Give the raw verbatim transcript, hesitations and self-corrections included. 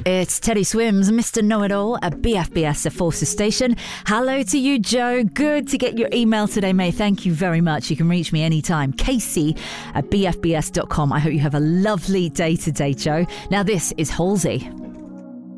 It's Teddy Swims, Mister Know-It-All at B F B S at Forces Station. Hello to you, Joe. Good to get your email today, mate. Thank you very much. You can reach me anytime. Casey at B F B S dot com. I hope you have a lovely day today, Joe. Now this is Halsey.